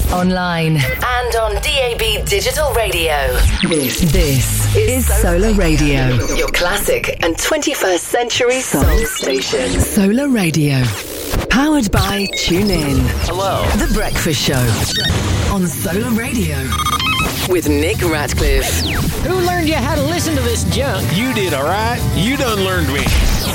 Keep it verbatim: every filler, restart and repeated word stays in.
online, and on D A B Digital Radio. This, this is Solar Radio, your classic and twenty-first century soul station. Solar Radio, powered by TuneIn. Hello. The Breakfast Show on Solar Radio with Nick Ratcliffe. Who learned you how to listen to this junk? You did, all right? You done learned me.